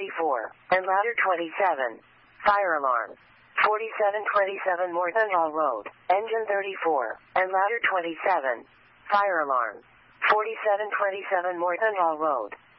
34, and ladder 27. Fire alarm. 4727 Morthenhall Road, engine 34, and ladder 27. Fire alarm. 4727 Morthenhall Road.